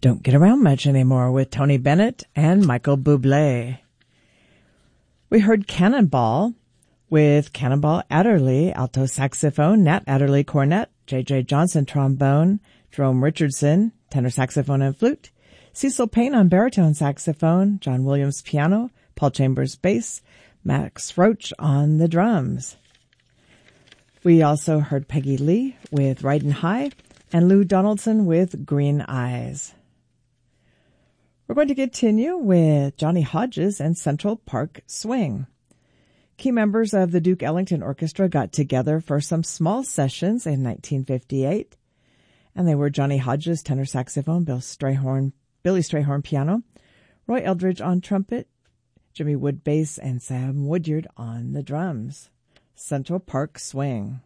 Don't Get Around Much Anymore with Tony Bennett and Michael Bublé. We heard Cannonball with Cannonball Adderley, alto saxophone, Nat Adderley cornet, J.J. Johnson trombone, Jerome Richardson, tenor saxophone and flute, Cecil Payne on baritone saxophone, John Williams piano, Paul Chambers bass, Max Roach on the drums. We also heard Peggy Lee with Ridin' High and Lou Donaldson with Green Eyes. We're going to continue with Johnny Hodges and Central Park Swing. Key members of the Duke Ellington Orchestra got together for some small sessions in 1958, and they were Johnny Hodges, tenor saxophone, Billy Strayhorn piano, Roy Eldridge on trumpet, Jimmy Wood bass, and Sam Woodyard on the drums. Central Park Swing.